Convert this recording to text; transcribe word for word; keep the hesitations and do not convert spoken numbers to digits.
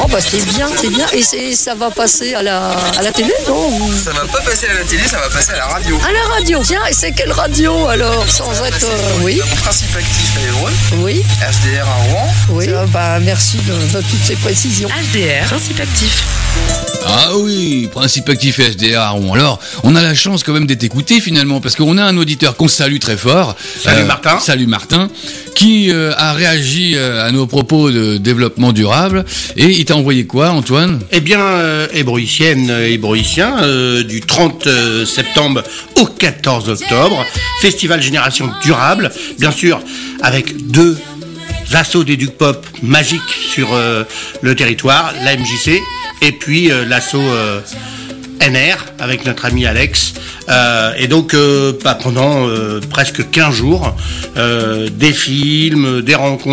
Oh bah c'est bien, c'est bien. Et c'est, ça va passer à la, à la télé, non? Ça va pas passer à la télé, ça va passer à la radio. À la radio, tiens, et c'est quelle radio alors? Sans être... Euh, oui. Mon principe actif à Évreux. Oui. H D R à Rouen. Oui. Ah, bah merci de, de toutes ces précisions. H D R, principe actif. Ah oui, principe actif et H D R à Rouen. Alors, on a la chance quand même d'être écouté finalement, parce qu'on a un auditeur qu'on salue très fort. Salut euh, Martin. Salut Martin, qui euh, a réagi euh, à nos propos de développement durable. Et il t'a envoyé quoi, Antoine? Eh bien, euh, hébroïcienne, euh, hébroïcien, euh, du trente septembre au quatorze octobre, Festival Génération Durable, bien sûr, avec deux assauts d'éduc pop magiques sur euh, le territoire, l'A M J C, et puis euh, l'assaut euh, N R avec notre ami Alex. Euh, et donc, euh, bah, pendant euh, presque quinze jours, euh, des films, des rencontres,